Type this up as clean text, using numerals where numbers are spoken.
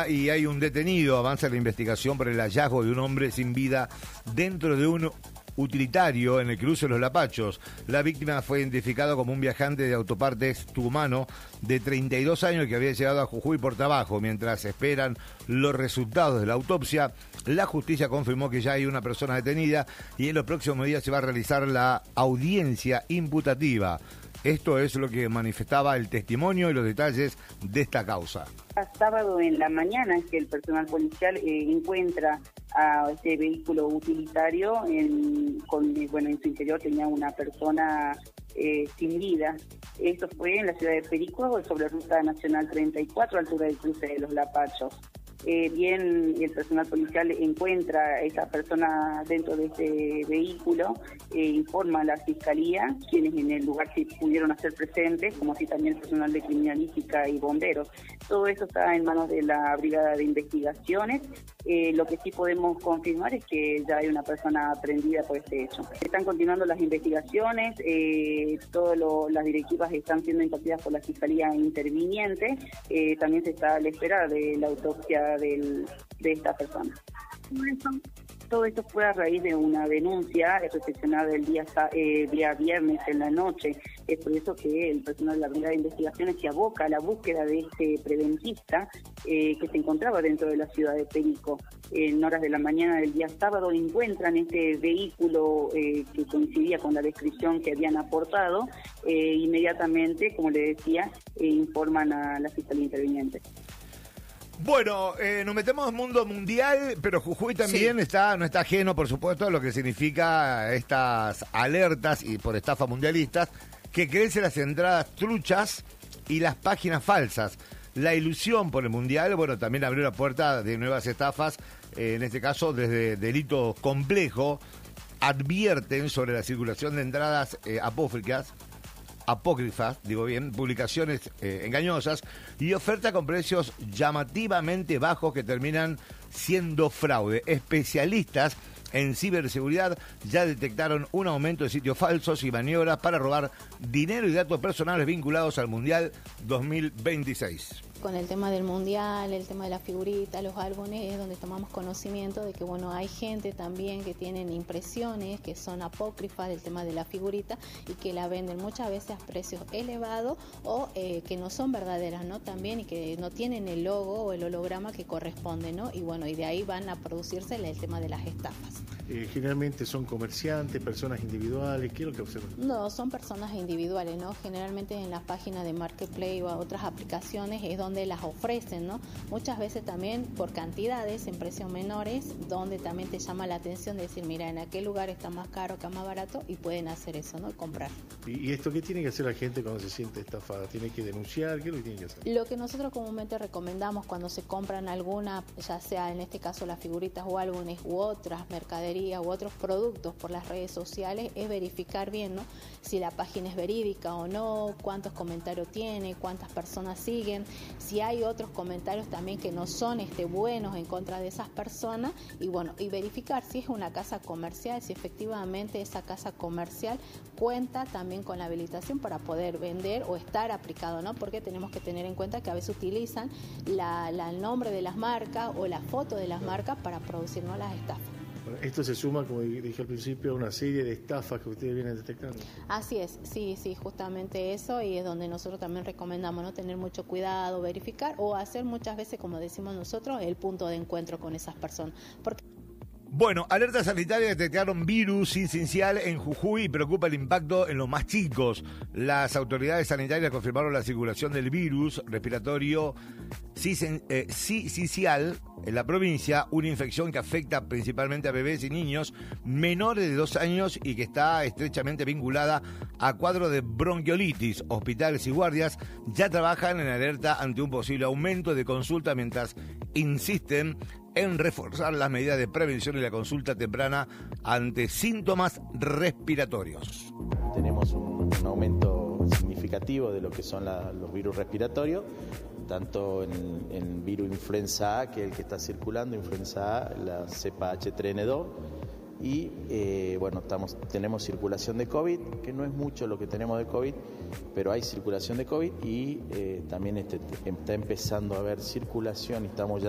víctima y hay un detenido. Avanza la investigación por el hallazgo de un hombre sin vida dentro de un utilitario en el cruce de Los Lapachos. La víctima fue identificada como un viajante de autopartes tucumano de 32 años que había llegado a Jujuy por trabajo. Mientras esperan los resultados de la autopsia, la justicia confirmó que ya hay una persona detenida y en los próximos días se va a realizar la audiencia imputativa. Esto es lo que manifestaba el testimonio y los detalles de esta causa. Sábado en la mañana es que el personal policial encuentra a este vehículo utilitario, en su interior tenía una persona sin vida. Esto fue en la ciudad de Perico, sobre Ruta Nacional 34, altura del cruce de Los Lapachos. Bien, el personal policial encuentra a esa persona dentro de este vehículo, informa a la fiscalía, quienes en el lugar sí pudieron hacer presentes, como así también el personal de criminalística y bomberos. Todo eso está en manos de la Brigada de Investigaciones. Lo que sí podemos confirmar es que ya hay una persona prendida por este hecho. Están continuando las investigaciones, todas las directivas están siendo impartidas por la Fiscalía interviniente, también se está a la espera de la autopsia de esta persona. Todo esto fue a raíz de una denuncia recepcionada el día viernes en la noche. Es por eso que el personal de la Brigada de Investigaciones se aboca a la búsqueda de este preventista que se encontraba dentro de la ciudad de Perico. En horas de la mañana del día sábado encuentran este vehículo que coincidía con la descripción que habían aportado. Inmediatamente, como le decía, informan a la Fiscalía Interviniente. Bueno, nos metemos en mundo mundial, pero Jujuy también no está ajeno, por supuesto, a lo que significa estas alertas y por estafas mundialistas, que crecen las entradas truchas y las páginas falsas. La ilusión por el mundial, bueno, también abrió la puerta de nuevas estafas, en este caso desde delito complejo, advierten sobre la circulación de entradas apócrifas, publicaciones engañosas y oferta con precios llamativamente bajos que terminan siendo fraude. Especialistas en ciberseguridad ya detectaron un aumento de sitios falsos y maniobras para robar dinero y datos personales vinculados al Mundial 2026. Con el tema del mundial, el tema de la figurita, los álbumes, es donde tomamos conocimiento de que hay gente también que tienen impresiones que son apócrifas del tema de la figurita y que la venden muchas veces a precios elevados o que no son verdaderas, ¿no? También, y que no tienen el logo o el holograma que corresponde, ¿no? Y de ahí van a producirse el tema de las estafas. Generalmente son comerciantes, personas individuales, ¿qué es lo que observan? No, son personas individuales, ¿no? Generalmente en las páginas de Marketplace o otras aplicaciones es donde las ofrecen, ¿no? Muchas veces también por cantidades en precios menores, donde también te llama la atención de decir, mira, en aquel lugar está más caro, acá más barato, y pueden hacer eso, ¿no? Comprar. ¿Y esto qué tiene que hacer la gente cuando se siente estafada? ¿Tiene que denunciar? ¿Qué es lo que tiene que hacer? Lo que nosotros comúnmente recomendamos cuando se compran alguna, ya sea en este caso las figuritas o álbumes u otras mercaderías u otros productos por las redes sociales, es verificar bien, ¿no? Si la página es verídica o no, cuántos comentarios tiene, cuántas personas siguen, si hay otros comentarios también que no son buenos en contra de esas personas, y verificar si es una casa comercial, si efectivamente esa casa comercial cuenta también con la habilitación para poder vender o estar aplicado, ¿no? Porque tenemos que tener en cuenta que a veces utilizan el nombre de las marcas o la foto de las marcas para producirnos las estafas. Bueno, esto se suma, como dije al principio, a una serie de estafas que ustedes vienen detectando. Así es, sí, justamente eso, y es donde nosotros también recomendamos, ¿no? Tener mucho cuidado, verificar o hacer muchas veces, como decimos nosotros, el punto de encuentro con esas personas. Bueno, alerta sanitaria, detectaron virus incisional en Jujuy y preocupa el impacto en los más chicos. Las autoridades sanitarias confirmaron la circulación del virus respiratorio sincicial en la provincia, una infección que afecta principalmente a bebés y niños menores de 2 años y que está estrechamente vinculada a cuadros de bronquiolitis. Hospitales y guardias ya trabajan en alerta ante un posible aumento de consulta mientras insisten en reforzar las medidas de prevención y la consulta temprana ante síntomas respiratorios. Tenemos un aumento significativo de lo que son los virus respiratorios, tanto en virus influenza A, que es el que está circulando, influenza A, la cepa H3N2, y tenemos circulación de COVID, que no es mucho lo que tenemos de COVID, pero hay circulación de COVID y también está empezando a haber circulación y estamos ya